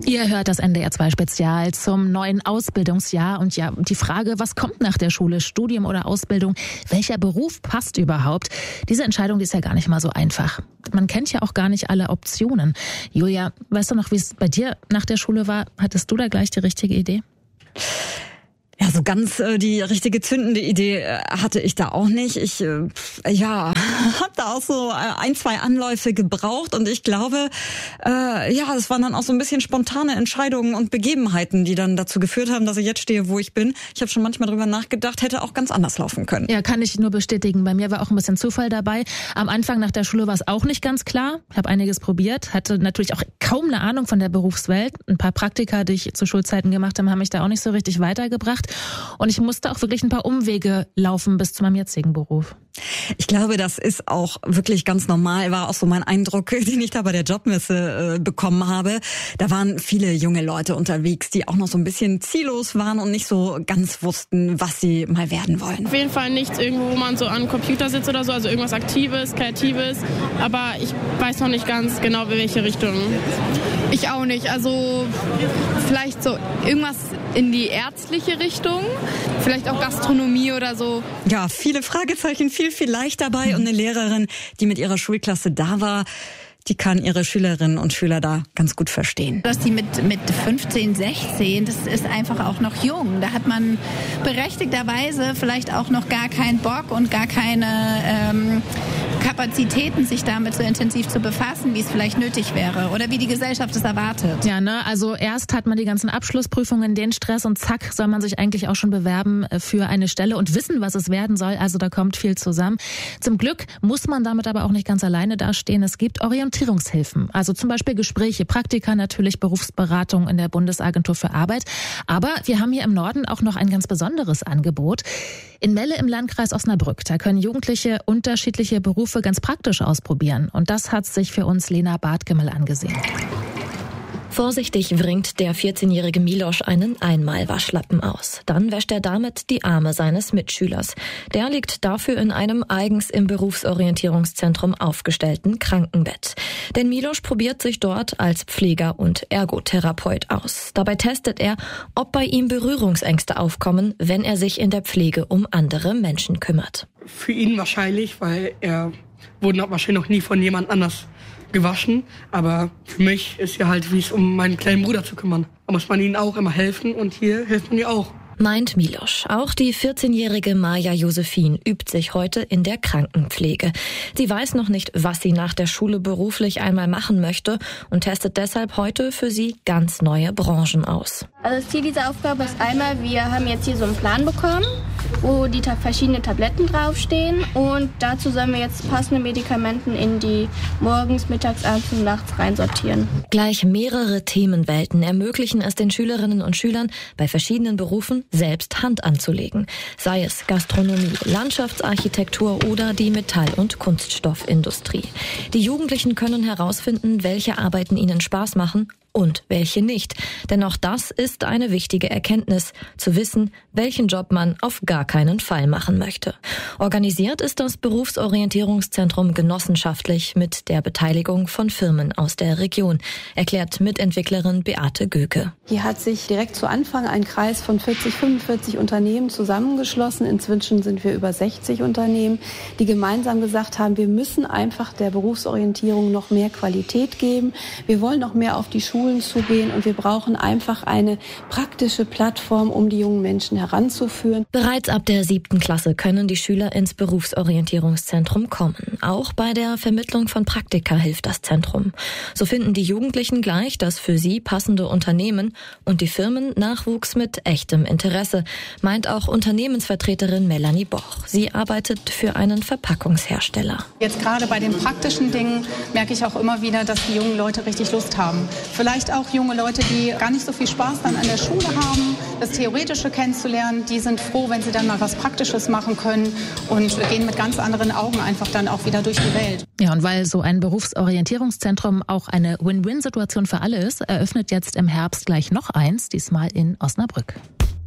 Ihr hört das NDR 2 Spezial zum neuen Ausbildungsjahr und ja, die Frage, was kommt nach der Schule, Studium oder Ausbildung, welcher Beruf passt überhaupt? Diese Entscheidung, die ist ja gar nicht mal so einfach. Man kennt ja auch gar nicht alle Optionen. Julia, weißt du noch, wie es bei dir nach der Schule war? Hattest du da gleich die richtige Idee? Ja, so ganz die richtige zündende Idee hatte ich da auch nicht. Ich habe da auch so 1-2 Anläufe gebraucht und ich glaube, es waren dann auch so ein bisschen spontane Entscheidungen und Begebenheiten, die dann dazu geführt haben, dass ich jetzt stehe, wo ich bin. Ich habe schon manchmal drüber nachgedacht, hätte auch ganz anders laufen können. Ja, kann ich nur bestätigen. Bei mir war auch ein bisschen Zufall dabei. Am Anfang nach der Schule war es auch nicht ganz klar. Ich habe einiges probiert, hatte natürlich auch kaum eine Ahnung von der Berufswelt. Ein paar Praktika, die ich zu Schulzeiten gemacht habe, haben mich da auch nicht so richtig weitergebracht. Und ich musste auch wirklich ein paar Umwege laufen bis zu meinem jetzigen Beruf. Ich glaube, das ist auch wirklich ganz normal. War auch so mein Eindruck, den ich da bei der Jobmesse bekommen habe. Da waren viele junge Leute unterwegs, die auch noch so ein bisschen ziellos waren und nicht so ganz wussten, was sie mal werden wollen. Auf jeden Fall nichts irgendwo, wo man so an Computer sitzt oder so, also irgendwas Aktives, Kreatives. Aber ich weiß noch nicht ganz genau, in welche Richtung. Ich auch nicht. Also vielleicht so irgendwas in die ärztliche Richtung, vielleicht auch Gastronomie oder so. Ja, viele Fragezeichen, viel leicht dabei. Und eine Lehrerin, die mit ihrer Schulklasse da war, die kann ihre Schülerinnen und Schüler da ganz gut verstehen. Dass die mit 15, 16, das ist einfach auch noch jung. Da hat man berechtigterweise vielleicht auch noch gar keinen Bock und gar keine Kapazitäten, sich damit so intensiv zu befassen, wie es vielleicht nötig wäre oder wie die Gesellschaft es erwartet. Ja, also erst hat man die ganzen Abschlussprüfungen, den Stress und zack, soll man sich eigentlich auch schon bewerben für eine Stelle und wissen, was es werden soll. Also da kommt viel zusammen. Zum Glück muss man damit aber auch nicht ganz alleine dastehen. Es gibt Orientierungshilfen, also zum Beispiel Gespräche, Praktika, natürlich Berufsberatung in der Bundesagentur für Arbeit. Aber wir haben hier im Norden auch noch ein ganz besonderes Angebot. In Melle im Landkreis Osnabrück, da können Jugendliche unterschiedliche Berufe ganz praktisch ausprobieren. Und das hat sich für uns Lena Bartgemmel angesehen. Vorsichtig wringt der 14-jährige Milosch einen Einmalwaschlappen aus. Dann wäscht er damit die Arme seines Mitschülers. Der liegt dafür in einem eigens im Berufsorientierungszentrum aufgestellten Krankenbett. Denn Milosch probiert sich dort als Pfleger und Ergotherapeut aus. Dabei testet er, ob bei ihm Berührungsängste aufkommen, wenn er sich in der Pflege um andere Menschen kümmert. Für ihn wahrscheinlich, weil er wurde wahrscheinlich noch nie von jemand anders gewaschen, aber für mich ist ja halt, wie es um meinen kleinen Bruder zu kümmern. Da muss man ihnen auch immer helfen und hier hilft man ihr auch. Meint Milosch. Auch die 14-jährige Maja Josephine übt sich heute in der Krankenpflege. Sie weiß noch nicht, was sie nach der Schule beruflich einmal machen möchte und testet deshalb heute für sie ganz neue Branchen aus. Also das Ziel dieser Aufgabe ist einmal, wir haben jetzt hier so einen Plan bekommen, wo die verschiedenen Tabletten draufstehen und dazu sollen wir jetzt passende Medikamenten in die morgens, mittags, abends und nachts reinsortieren. Gleich mehrere Themenwelten ermöglichen es den Schülerinnen und Schülern, bei verschiedenen Berufen selbst Hand anzulegen. Sei es Gastronomie, Landschaftsarchitektur oder die Metall- und Kunststoffindustrie. Die Jugendlichen können herausfinden, welche Arbeiten ihnen Spaß machen und welche nicht. Denn auch das ist eine wichtige Erkenntnis, zu wissen, welchen Job man auf gar keinen Fall machen möchte. Organisiert ist das Berufsorientierungszentrum genossenschaftlich mit der Beteiligung von Firmen aus der Region, erklärt Mitentwicklerin Beate Göke. Hier hat sich direkt zu Anfang ein Kreis von 45 Unternehmen zusammengeschlossen. Inzwischen sind wir über 60 Unternehmen, die gemeinsam gesagt haben, wir müssen einfach der Berufsorientierung noch mehr Qualität geben. Wir wollen noch mehr auf die Schulen zugehen und wir brauchen einfach eine praktische Plattform, um die jungen Menschen heranzuführen. Bereits ab der 7. Klasse können die Schüler ins Berufsorientierungszentrum kommen. Auch bei der Vermittlung von Praktika hilft das Zentrum. So finden die Jugendlichen gleich das für sie passende Unternehmen und die Firmen Nachwuchs mit echtem Interesse, meint auch Unternehmensvertreterin Melanie Boch. Sie arbeitet für einen Verpackungshersteller. Jetzt gerade bei den praktischen Dingen merke ich auch immer wieder, dass die jungen Leute richtig Lust haben. Vielleicht auch junge Leute, die gar nicht so viel Spaß dann an der Schule haben, das Theoretische kennenzulernen, die sind froh, wenn sie dann mal was Praktisches machen können und gehen mit ganz anderen Augen einfach dann auch wieder durch die Welt. Ja, und weil so ein Berufsorientierungszentrum auch eine Win-Win-Situation für alle ist, eröffnet jetzt im Herbst gleich noch eins, diesmal in Osnabrück.